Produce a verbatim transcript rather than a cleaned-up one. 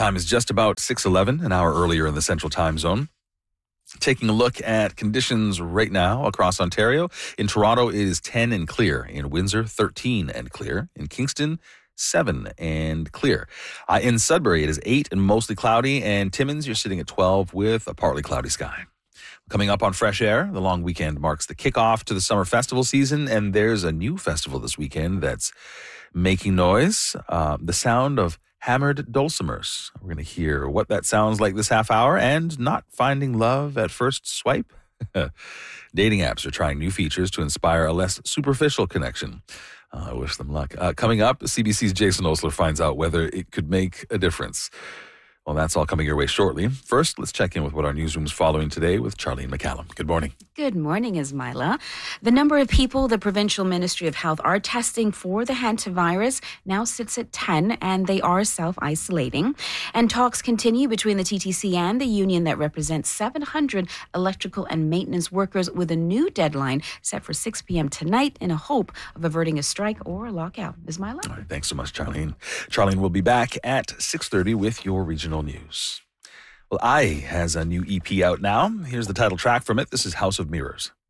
time is just about six eleven, an hour earlier in the Central Time Zone. Taking a look at conditions right now across Ontario. In Toronto, it is ten and clear. In Windsor, thirteen and clear. In Kingston, seven and clear. Uh, in Sudbury, it is eight and mostly cloudy. And Timmins, you're sitting at twelve with a partly cloudy sky. Coming up on Fresh Air, the long weekend marks the kickoff to the summer festival season. And there's a new festival this weekend that's making noise. Uh, the sound of hammered dulcimers. We're going to hear what that sounds like this half hour, and not finding love at first swipe. Dating apps are trying new features to inspire a less superficial connection. Uh, I wish them luck. Uh, coming up, C B C's Jason Osler finds out whether it could make a difference. Well, that's all coming your way shortly. First, let's check in with what our newsroom's following today with Charlene McCallum. Good morning. Good morning, Ismaila. The number of people the Provincial Ministry of Health are testing for the hantavirus now sits at ten, and they are self-isolating. And talks continue between the T T C and the union that represents seven hundred electrical and maintenance workers, with a new deadline set for six p.m. tonight in a hope of averting a strike or a lockout. Ismaila? All right, thanks so much, Charlene. Charlene will be back at six thirty with your regional news. Well, I has a new E P out now. Here's the title track from it. This is House of Mirrors.